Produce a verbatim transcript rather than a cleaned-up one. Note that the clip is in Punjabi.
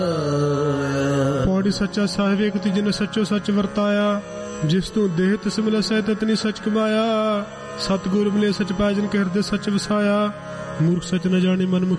ਪੌੜੀ ਸੱਚਾ ਸਾਹਿਬ ਏਕ ਤਿਜ ਨੇ ਸੱਚੋ ਸੱਚ ਵਰਤਾਇਆ। ਜਿਸ ਤੂੰ ਦੇਹ ਤਿਸ ਮਿਲੇ ਸਹਿ ਤਤਨੀ ਸੱਚ ਕਮਾਇਆ। ਸਤਿਗੁਰ ਮਿਲੇ ਸੱਚ ਪਾਇਆ ਜਿਨ ਕੇ ਹਿਰਦੇ ਸੱਚ ਵਸਾਇਆ। ਮੂਰਖ ਸੱਚ ਨ ਜਾਣੇ ਮਨ ਮੁਖ